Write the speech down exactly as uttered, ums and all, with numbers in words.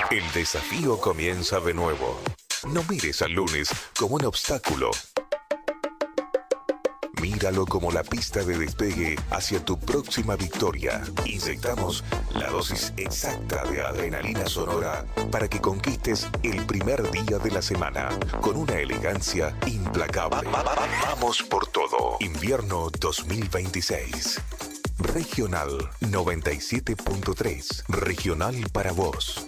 El desafío comienza de nuevo. No mires al lunes como un obstáculo. Míralo como la pista de despegue hacia tu próxima victoria. Inyectamos la dosis exacta de adrenalina sonora para que conquistes el primer día de la semana con una elegancia implacable. Vamos por todo. Invierno dos mil veintiséis. Regional noventa y siete punto tres. Regional para vos.